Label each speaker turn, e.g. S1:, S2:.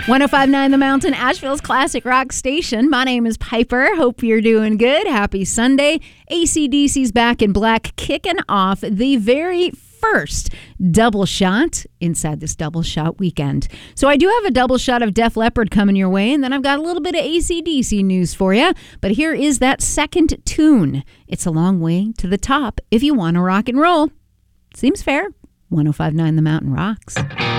S1: 1059 The Mountain, Asheville's classic rock station. My name is Piper. Hope you're doing good. Happy Sunday. AC/DC's Back in Black, kicking off the very first double shot inside this double shot weekend. So I do have a double shot of Def Leppard coming your way, and then I've got a little bit of AC/DC news for you. But here is that second tune. It's a long way to the top if you want to rock and roll. Seems fair. 1059 The Mountain rocks.